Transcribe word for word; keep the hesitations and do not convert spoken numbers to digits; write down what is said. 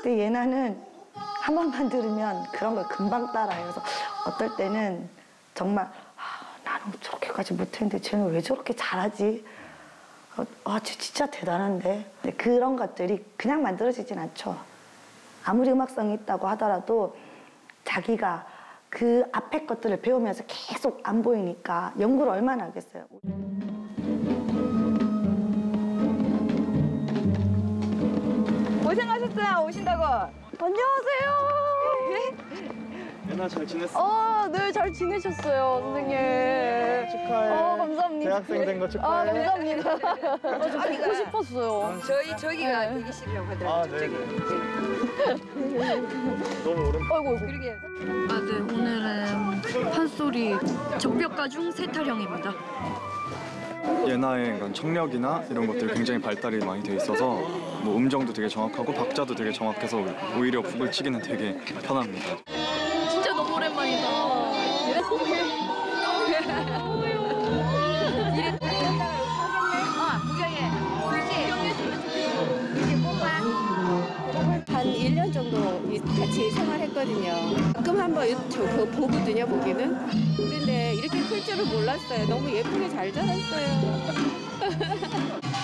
근데 예나는 한 번만 들으면 그런 걸 금방 따라해요. 그래서 어떨 때는 정말 아, 나는 저렇게까지 못했는데 쟤는 왜 저렇게 잘하지? 어, 아, 쟤 진짜 대단한데. 근데 그런 것들이 그냥 만들어지진 않죠. 아무리 음악성이 있다고 하더라도 자기가 그 앞에 것들을 배우면서 계속 안 보이니까 연구를 얼마나 하겠어요. 고생하셨어요. 오신다고. 안녕하세요. 예나 잘 지냈어? 어, 네, 잘 지내셨어요, 선생님. 축하해. 어, 감사합니다. 대학생 된 거 축하해. 아, 감사합니다. 아, 저 보고 싶었어요. 저희 저기가 네. 대기실이라고 아, 하더라고요. 네. 저기. 너무 오랜. 아이고, 아이고. 그러게. 아, 네. 오늘은 판소리 적벽가 중 세타령입니다. 예나의 그런 청력이나 이런 것들이 굉장히 발달이 많이 돼 있어서 뭐 음정도 되게 정확하고 박자도 되게 정확해서 오히려 북을 치기는 되게 편합니다. 진짜 너무 오랜만이다. 한 일 년 정도 같이 생활했거든요. 가끔 한번 그 보거든요, 보기는. 근데 이렇게 클 줄을 몰랐어요. 너무 예쁘게 잘 자랐어요.